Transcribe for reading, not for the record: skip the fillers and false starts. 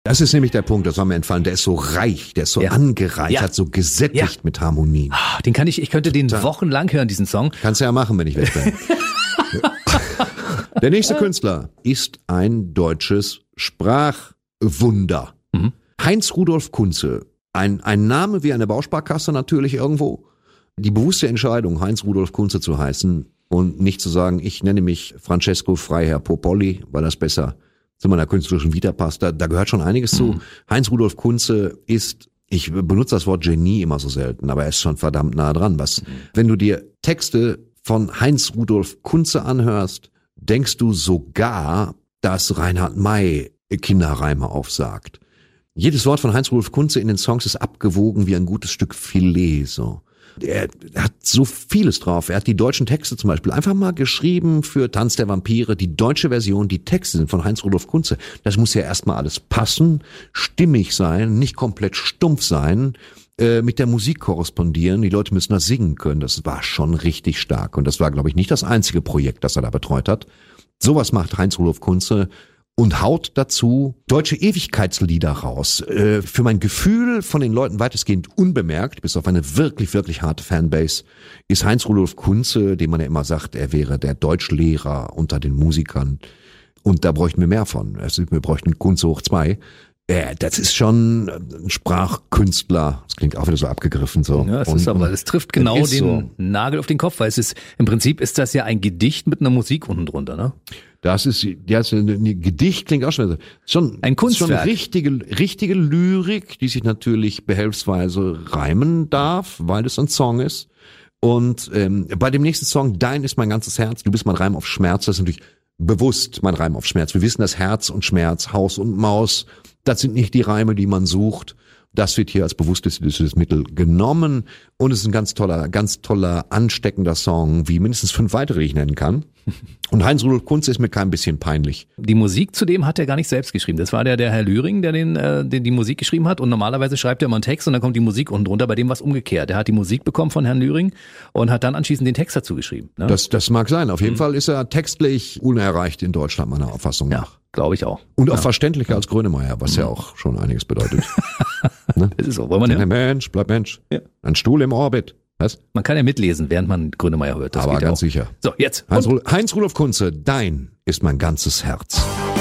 Das ist nämlich der Punkt, das war mir entfallen. Der ist so reich, der ist so angereichert, so gesättigt mit Harmonien. Den ich könnte den wochenlang hören, diesen Song. Kannst du ja machen, wenn ich weg bin. Der nächste Künstler ist ein deutsches Sprachwunder. Heinz Rudolf Kunze. Ein Name wie eine Bausparkasse natürlich irgendwo. Die bewusste Entscheidung, Heinz Rudolf Kunze zu heißen und nicht zu sagen, ich nenne mich Francesco Freiherr Popolli, weil das besser zu meiner künstlerischen Vita passt. Da gehört schon einiges zu. Heinz Rudolf Kunze ist, ich benutze das Wort Genie immer so selten, aber er ist schon verdammt nah dran. Wenn du dir Texte von Heinz Rudolf Kunze anhörst, denkst du sogar, dass Reinhard May Kinderreime aufsagt. Jedes Wort von Heinz Rudolf Kunze in den Songs ist abgewogen wie ein gutes Stück Filet, so. Er hat so vieles drauf. Er hat die deutschen Texte zum Beispiel einfach mal geschrieben für Tanz der Vampire. Die deutsche Version, die Texte sind von Heinz Rudolf Kunze. Das muss ja erstmal alles passen, stimmig sein, nicht komplett stumpf sein, mit der Musik korrespondieren. Die Leute müssen das singen können. Das war schon richtig stark. Und das war, glaube ich, nicht das einzige Projekt, das er da betreut hat. Sowas macht Heinz Rudolf Kunze und haut dazu deutsche Ewigkeitslieder raus. Für mein Gefühl von den Leuten weitestgehend unbemerkt, bis auf eine wirklich, wirklich harte Fanbase, ist Heinz Rudolf Kunze, dem man ja immer sagt, er wäre der Deutschlehrer unter den Musikern. Und da bräuchten wir mehr von. Also wir bräuchten Kunze hoch 2. Das ist schon ein Sprachkünstler. Das klingt auch wieder so abgegriffen so. Ja, es trifft genau den Nagel auf den Kopf, weil im Prinzip ist das ja ein Gedicht mit einer Musik unten drunter, ne? Das ist ein Gedicht, klingt auch schon ein Kunstwerk. Schon richtige Lyrik, die sich natürlich behelfsweise reimen darf, weil es ein Song ist. Und bei dem nächsten Song, Dein ist mein ganzes Herz, du bist mein Reim auf Schmerz, das ist natürlich bewusst mein Reim auf Schmerz. Wir wissen, dass Herz und Schmerz, Haus und Maus, das sind nicht die Reime, die man sucht. Das wird hier als bewusstes Mittel genommen und es ist ein ganz toller, ansteckender Song, wie mindestens 5 weitere, die ich nennen kann. Und Heinz Rudolf Kunze ist mir kein bisschen peinlich. Die Musik zudem hat er gar nicht selbst geschrieben. Das war der Herr Lühring, der die Musik geschrieben hat und normalerweise schreibt er mal einen Text und dann kommt die Musik unten drunter. Bei dem war es umgekehrt. Er hat die Musik bekommen von Herrn Lühring und hat dann anschließend den Text dazu geschrieben. Ne? Das mag sein. Auf jeden Fall ist er textlich unerreicht in Deutschland, meiner Auffassung nach. Ja, glaube ich auch. Und auch verständlicher als Grönemeyer, was ja auch schon einiges bedeutet. Ne? Das ist so. Wollen wir der Mensch bleibt Mensch. Ja. Ein Stuhl im Orbit. Was? Man kann ja mitlesen, während man Grönemeyer hört. Das aber geht ganz auch. Sicher. So, jetzt. Heinz Rudolf Kunze, dein ist mein ganzes Herz.